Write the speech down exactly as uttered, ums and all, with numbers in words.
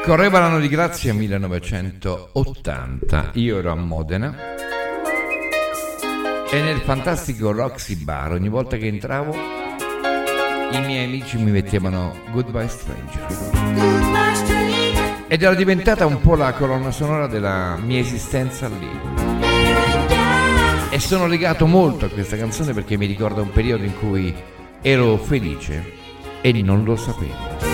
Correva l'anno di grazia millenovecentottanta, io ero a Modena e nel fantastico Roxy Bar ogni volta che entravo i miei amici mi mettevano Goodbye Stranger ed era diventata un po' la colonna sonora della mia esistenza lì e sono legato molto a questa canzone perché mi ricorda un periodo in cui ero felice e non lo sapevo.